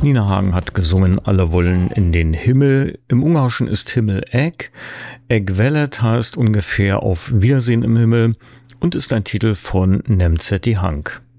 Nina Hagen hat gesungen Alle wollen in den Himmel. Im Ungarischen ist Himmel Eg. Eg Velet heißt ungefähr auf Wiedersehen im Himmel und ist ein Titel von Nemzeti Hank.